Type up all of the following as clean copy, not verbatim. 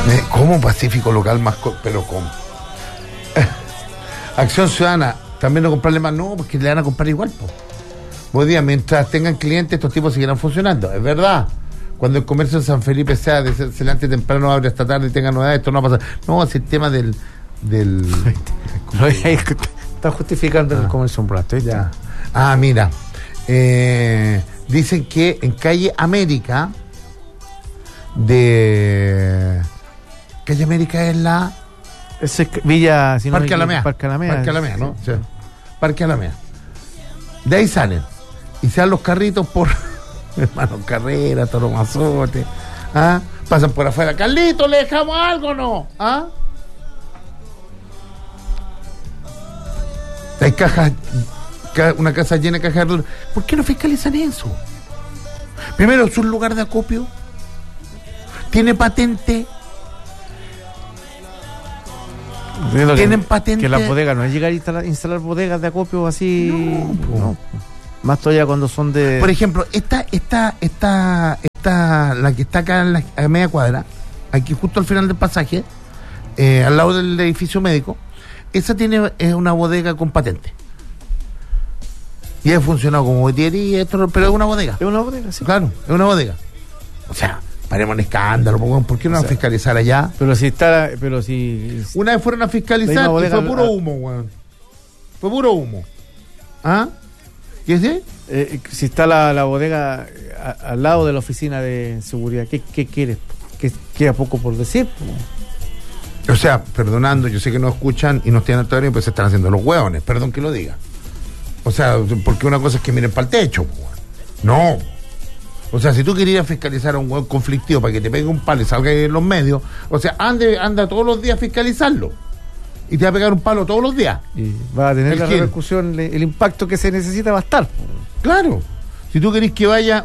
¿Cómo Pacífico local más? Pero ¿cómo? Acción Ciudadana, también no comprarle más, no, porque le van a comprar igual, po. Buen día, mientras tengan clientes, estos tipos seguirán funcionando. Es verdad. Cuando el comercio en San Felipe sea de excelente temprano, abre hasta tarde y tenga novedades, esto no va a pasar. No, es el tema del está justificando el comercio un rato. Ya. Mira. Dicen que en calle América Calle América es la... Ese es Villa... Si Parque Alameda. Parque Alameda, ¿no? Sí. Parque Alameda. De ahí salen. Y se dan los carritos por... Hermano Carrera, Toro Mazote. Pasan por afuera. Carlito, ¿le dejamos algo o no? Hay cajas... Una casa llena de cajas de... ¿Por qué no fiscalizan eso? Primero, es un lugar de acopio. Tiene patente. Tienen patente. Que las bodegas no es llegar a instalar bodegas de acopio así. No. Más todavía cuando son de... Por ejemplo, esta la que está acá en a media cuadra, aquí justo al final del pasaje, al lado del edificio médico, esa es una bodega con patente. Y ha funcionado como botillería, pero es una bodega. Es una bodega, sí. Claro, es una bodega. O sea, paremos en escándalo, ¿por qué no van a fiscalizar allá? Pero si una vez fueron a fiscalizar y fue puro humo, weón. Fue puro humo. ¿Qué es? Si está la bodega al lado de la oficina de seguridad, ¿qué quieres? ¿Qué queda poco por decir? O sea, perdonando, yo sé que no escuchan y no tienen alto, pues se están haciendo los hueones, perdón que lo diga. O sea, porque una cosa es que miren para el techo, weón. No. O sea, si tú querías fiscalizar a un hueón conflictivo para que te pegue un palo y salga en los medios, o sea, anda todos los días a fiscalizarlo. Y te va a pegar un palo todos los días. Y va a tener la repercusión, el impacto que se necesita va a estar. Claro. Si tú querés que vaya,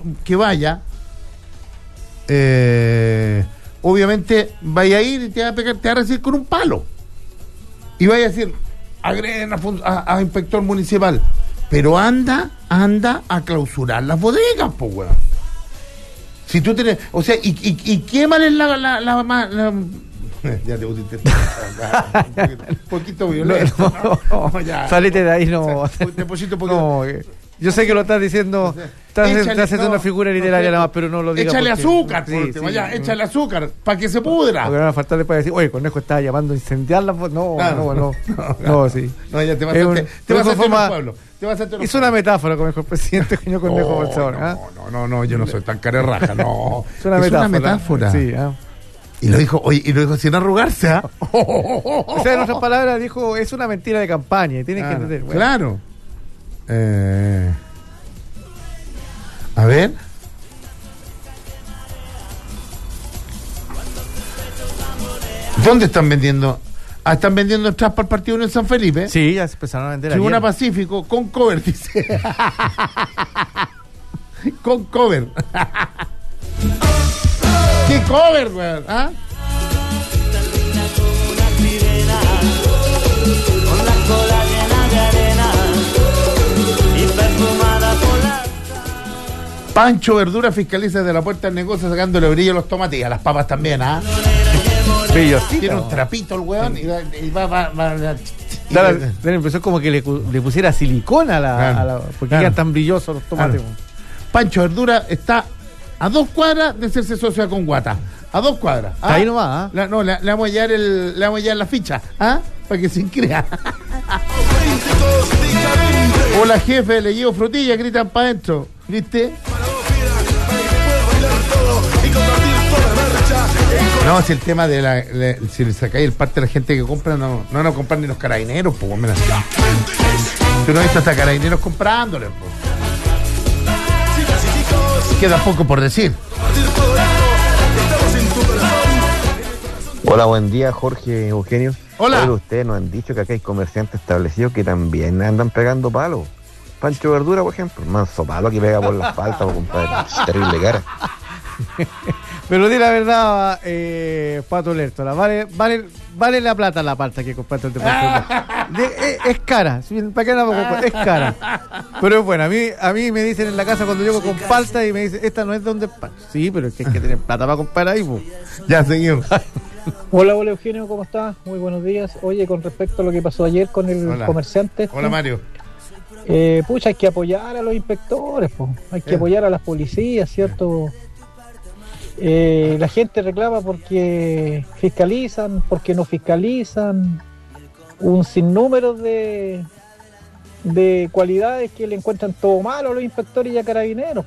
obviamente vaya a ir y te va a recibir con un palo. Y vaya a decir, agreden a inspector municipal. Pero anda a clausurar las bodegas, po, weón. Si tú tienes, o sea, y quémale la ya te pusiste un poquito violento. No, ya. Salite de ahí, no. Te pusiste un poquito. No, yo sé que lo estás diciendo, estás haciendo una figura literaria nada más, pero no lo digas. Échale azúcar, échale azúcar, para que se pudra. Porque no va a faltar después decir, oye, Conejo estaba llamando a incendiar la... No, sí. No, ya te vas a hacer un pueblo. Es una metáfora, como dijo el presidente Conejo Bolsón. No, yo no soy tan carerraja, no. Es una metáfora. Sí, Y lo dijo sin arrugarse, O sea, en otras palabras, dijo, es una mentira de campaña y tienes que entender. Bueno. Claro. A ver. ¿Dónde están vendiendo? Están vendiendo entradas para el partido en San Felipe. Sí, ya se empezaron a vender. Tribuna Pacífico con cover, dice. Con cover. ¿Qué cover, weón? Pancho Verdura fiscaliza desde la puerta del negocio sacándole brillo a los tomates y a las papas también, Tiene un trapito el weón y va. Da la impresión como que le pusiera silicona a la porque quedan tan brillosos los tomates. Pancho Verdura está a 2 cuadras de hacerse socio con Guata. A 2 cuadras. Ahí nomás, le vamos a llevar la ficha, para que se inscriba. Hola, jefe, le llevo frutilla, gritan para adentro. ¿Viste? No, si el tema de si le sacáis el parte de la gente que compra, no van a comprar ni los carabineros, pues, mira. Tú no has visto hasta carabineros comprándoles, pues. Queda poco por decir. Hola, buen día, Jorge, Eugenio. Hola. Oye, ustedes nos han dicho que acá hay comerciantes establecidos que también andan pegando palos. Pancho Verdura, por ejemplo, manso palo que pega por la asfalto, compadre. Terrible cara. Pero di la verdad, Pato Lertora, vale la plata la palta que compraste el departamento. Es cara, ¿para qué no la es cara? Pero bueno, a mí me dicen en la casa cuando llego con palta y me dicen, esta no es donde... Sí, pero es que hay que tener plata para comprar ahí, pues. Ya, seguimos. Hola Eugenio, ¿cómo estás? Muy buenos días. Oye, con respecto a lo que pasó ayer con el comerciante... Hola Mario. Pucha, hay que apoyar a los inspectores, po. Hay que apoyar a las policías, ¿cierto? La gente reclama porque fiscalizan, porque no fiscalizan, un sinnúmero de cualidades que le encuentran todo malo a los inspectores y a carabineros.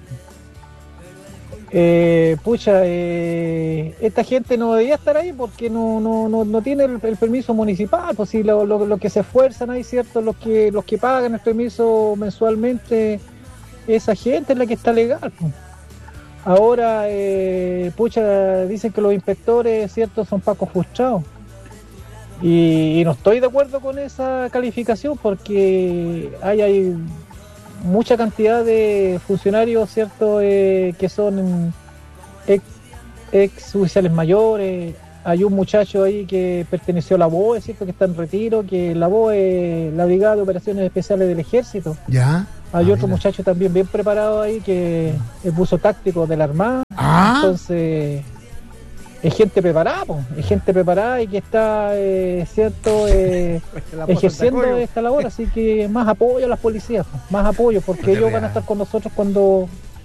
Esta gente no debería estar ahí porque no tiene el permiso municipal, pues si lo que se esfuerzan ahí, ¿cierto? Los que pagan el permiso mensualmente, esa gente es la que está legal, pues. Ahora, dicen que los inspectores, ¿cierto?, son pacos frustrados. Y no estoy de acuerdo con esa calificación porque hay mucha cantidad de funcionarios, ¿cierto?, que son ex oficiales mayores. Hay un muchacho ahí que perteneció a la BOE, ¿cierto?, que está en retiro, que la BOE, la Brigada de Operaciones Especiales del Ejército. Ya. Hay otro muchacho también bien preparado ahí que es buzo táctico de la Armada. Entonces, es gente preparada, es gente preparada y que está, ¿cierto?, ejerciendo esta labor. Así que más apoyo a las policías, más apoyo, porque ellos van a estar con nosotros cuando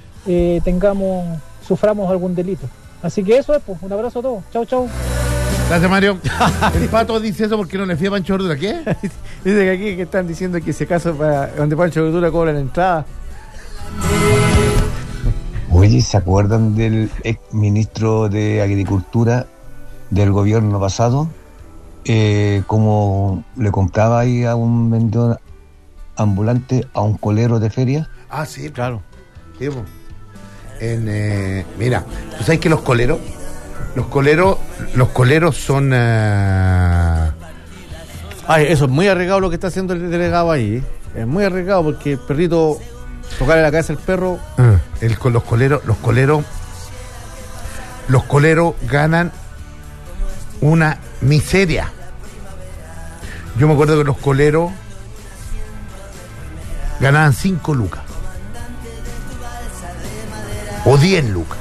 suframos algún delito. Así que eso es, pues, un abrazo a todos. Chau, chau. Gracias, Mario. El Pato dice eso porque no le fía a Pancho Verdura. ¿Qué? Dice que aquí que están diciendo que ese caso para donde Pancho Verdura cobra la entrada. Oye, ¿se acuerdan del ex ministro de Agricultura del gobierno pasado? Como le compraba ahí a un vendedor ambulante a un colero de feria. Ah, sí, claro. Sí, mira, ¿tú sabes que los coleros son... eso es muy arriesgado lo que está haciendo el delegado ahí. Es muy arriesgado porque el perrito tocarle la cabeza al perro. Los coleros ganan una miseria. Yo me acuerdo que los coleros ganaban 5 lucas o 10 lucas.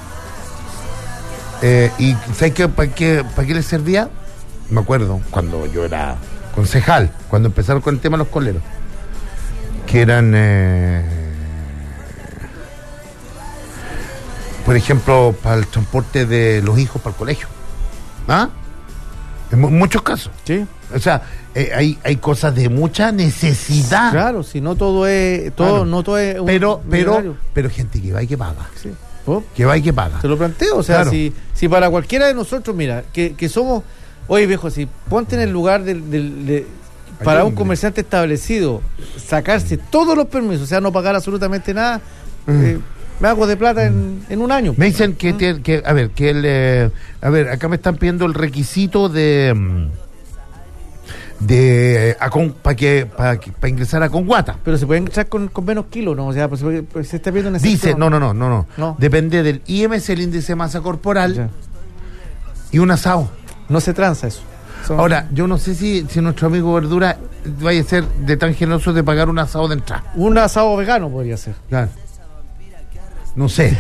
¿Y sabes para qué les servía? Me acuerdo cuando yo era concejal, cuando empezaron con el tema de los coleros, que eran por ejemplo para el transporte de los hijos para el colegio, en muchos casos. Sí. O sea, hay cosas de mucha necesidad. Claro, si no todo es no todo es un pero gente que va y que paga. Sí. Que va y que paga. Te lo planteo, o sea, claro. si para cualquiera de nosotros, mira, que somos, oye viejo, si ponte en el lugar para un comerciante establecido, sacarse todos los permisos, o sea, no pagar absolutamente nada, me hago de plata en un año. Me dicen acá me están pidiendo el requisito para ingresar a Conguata. Pero se puede ingresar con menos kilos, ¿no? O sea, pues se está pidiendo dice, no. Depende del IMC, el índice de masa corporal, ya. Y un asado. No se tranza eso. Ahora, yo no sé si nuestro amigo Verdura vaya a ser de tan generoso de pagar un asado de entrada. Un asado vegano podría ser. Claro. No sé.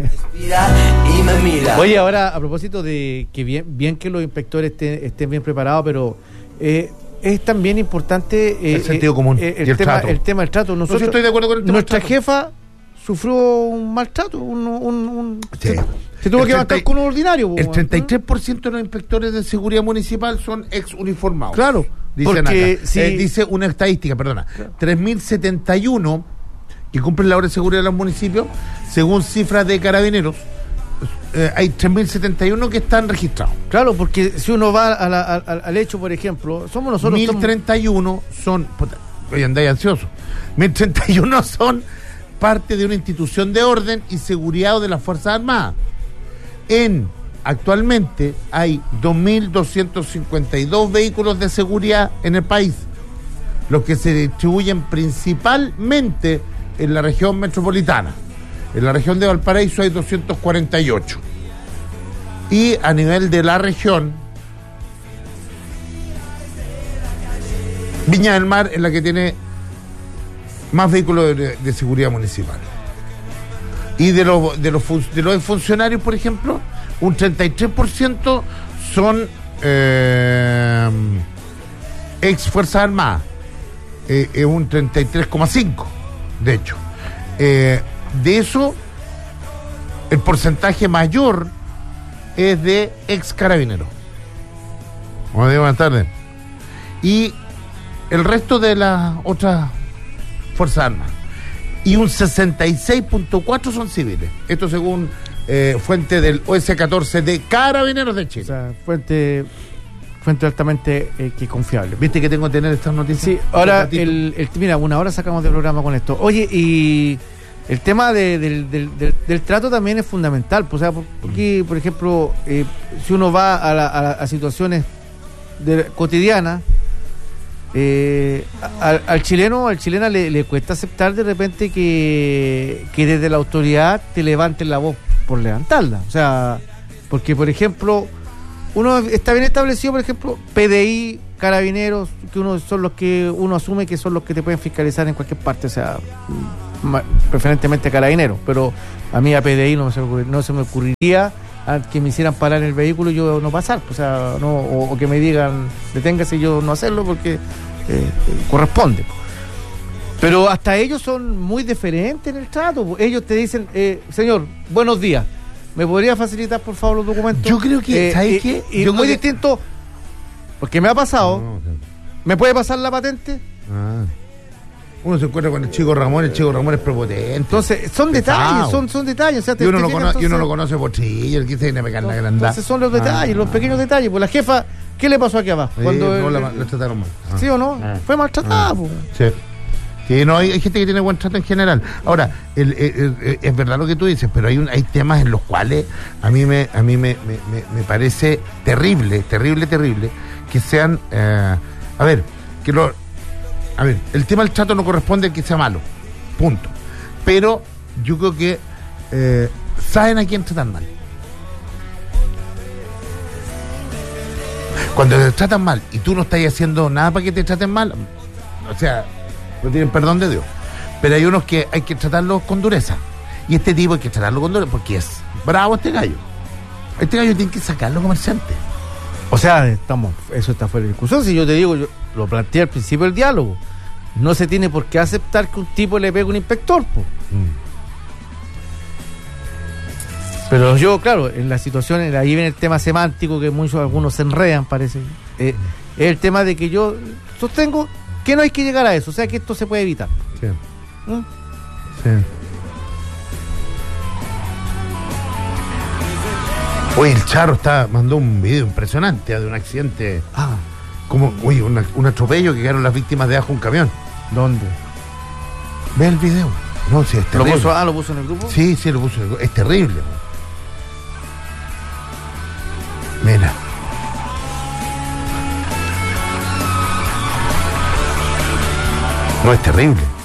Oye, ahora, a propósito de que bien que los inspectores estén bien preparados, pero... es también importante el sentido común el tema del trato. Nosotros, estoy de acuerdo con el tema. Nuestra jefa sufrió un maltrato, sí. Se tuvo que bancar con un ordinario. El 33% de los inspectores de seguridad municipal son ex uniformados. Claro, dicen acá. Dice una estadística, perdona. Claro. 3.071 que cumplen la labor de seguridad de los municipios, según cifras de Carabineros. Hay 3.071 que están registrados. Claro, porque si uno va al hecho, por ejemplo, somos nosotros... 1.031 son... Oye, andáis ansioso. 1.031 son parte de una institución de orden y seguridad de las Fuerzas Armadas. Actualmente hay 2.252 vehículos de seguridad en el país, los que se distribuyen principalmente en la región metropolitana. En la región de Valparaíso hay 248. Y a nivel de la región, Viña del Mar es la que tiene más vehículos de seguridad municipal. Y de los funcionarios, por ejemplo, un 33% son ex Fuerzas Armadas. Es un 33,5%, de hecho. De eso, el porcentaje mayor es de ex carabineros. Buenas tardes. Y el resto de las otras Fuerzas Armadas. Y un 66,4% son civiles. Esto según fuente del OS-14 de Carabineros de Chile. O sea, fuente altamente que confiable. ¿Viste que tengo que tener estas noticias? Sí, ahora, mira, una hora sacamos de programa con esto. Oye, y el tema del trato también es fundamental. Pues, o sea, porque, por ejemplo, si uno va a situaciones cotidianas, al chileno, a la chilena le cuesta aceptar de repente que desde la autoridad te levanten la voz por levantarla. O sea, porque, por ejemplo, uno está bien establecido, por ejemplo, PDI, Carabineros, que son los que uno asume que son los que te pueden fiscalizar en cualquier parte, o sea, preferentemente Carabineros, pero a mí a PDI no se me ocurriría a que me hicieran parar el vehículo y yo no pasar, o sea, no, o que me digan deténgase y yo no hacerlo porque corresponde. Pero hasta ellos son muy diferentes en el trato. Ellos te dicen, señor, buenos días, ¿me podría facilitar por favor los documentos? Yo creo que, ¿sabes qué? Y Yo muy creo que... distinto, porque me ha pasado. No. ¿Me puede pasar la patente? Uno se encuentra con el chico Ramón es prepotente. Entonces, son detalles, son detalles. O sea, y uno lo conoce por chillo, el que se viene a pegar la grandada. Entonces son los detalles, los pequeños detalles. Pues la jefa, ¿qué le pasó aquí abajo? Cuando la trataron mal. ¿Sí o no? Fue maltratada. Sí. Sí, no, hay gente que tiene buen trato en general. Ahora, es verdad lo que tú dices, pero hay temas en los cuales a mí me parece terrible que sean... el tema del trato no corresponde a que sea malo, punto. Pero yo creo que saben a quién tratan mal. Cuando te tratan mal y tú no estás haciendo nada para que te traten mal, o sea, no tienen perdón de Dios. Pero hay unos que hay que tratarlos con dureza. Y este tipo hay que tratarlo con dureza porque es bravo este gallo. Este gallo tiene que sacarlo comerciante. O sea, eso está fuera de discusión. Si yo te digo, yo lo planteé al principio del diálogo. No se tiene por qué aceptar que un tipo le pegue a un inspector, po. Pero yo, claro, en la situación, ahí viene el tema semántico que algunos se enredan, parece. Es el tema de que yo sostengo que no hay que llegar a eso, o sea que esto se puede evitar. Sí. Sí. Oye, el Charro mandó un video impresionante de un accidente. Un atropello que quedaron las víctimas debajo de un camión. ¿Dónde? Ve el video. No, sí, es terrible. ¿Lo puso en el grupo? Sí, lo puso en el grupo. Es terrible. Mira. No, es terrible.